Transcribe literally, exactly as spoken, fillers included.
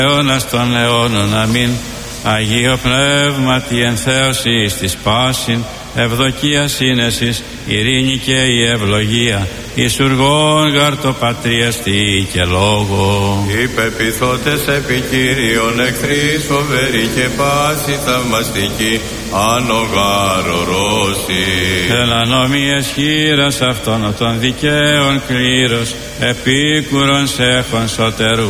αιώνας των αιώνων. Αμήν. Αγίο Πνεύματι εν θέωση εις της πάσιν, ευδοκία σύνεσης, ειρήνη και η ευλογία, εις ουργών γαρτοπατρίαστη και λόγο. Υπεπιθώτες επί Κύριον, εχθροί φοβεροί και πάση θαυμαστική, ανογαρορώσει. Ελανομίες χείρας αυτών των δικαίων κλήρος, επίκουρον σέχων σωτερού